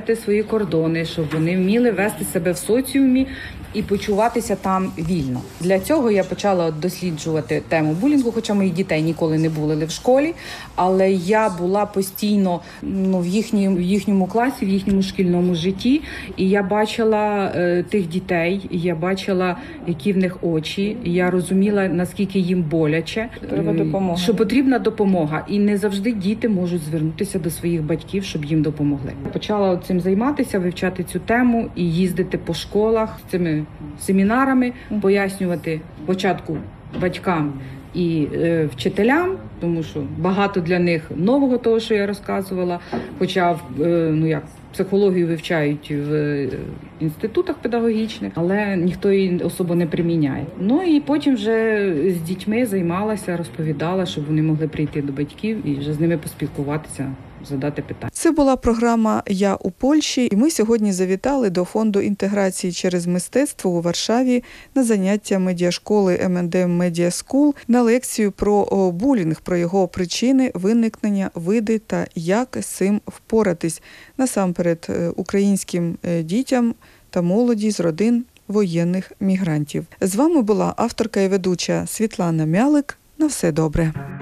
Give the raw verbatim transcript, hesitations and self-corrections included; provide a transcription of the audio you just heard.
відстоювати свої кордони, щоб вони вміли вести себе в соціумі і почуватися там вільно. Для цього я почала досліджувати тему булінгу, хоча моїх дітей ніколи не були в школі, але я була постійно ну, в, їхні, в їхньому класі, в їхньому шкільному житті, і я бачила е, тих дітей, я бачила, які в них очі, я розуміла, наскільки їм боляче, Треба допомога. що потрібна допомога, і не завжди діти можуть звернутися до своїх батьків, щоб їм допомогли. Почала цим займатися, вивчати цю тему і їздити по школах з цими семінарами, пояснювати спочатку батькам і е, вчителям, тому що багато для них нового того, що я розказувала, хоча е, ну як психологію вивчають в інститутах педагогічних, але ніхто її особо не приміняє. Ну і потім вже з дітьми займалася, розповідала, щоб вони могли прийти до батьків і вже з ними поспілкуватися, задати питання. Це була програма «Я у Польщі», і ми сьогодні завітали до Фонду інтеграції через мистецтво у Варшаві на заняття медіашколи ем ен де ем Media School на лекцію про булінг, про його причини, виникнення, види та як з цим впоратись насамперед українським дітям та молоді з родин воєнних мігрантів. З вами була авторка і ведуча Світлана Мялик. На все добре.